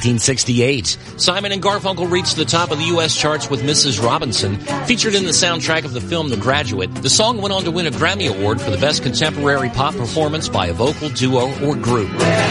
1968. Simon and Garfunkel reached the top of the U.S. charts with Mrs. Robinson. Featured in the soundtrack of the film The Graduate, the song went on to win a Grammy Award for the Best Contemporary Pop Performance by a Vocal Duo or Group.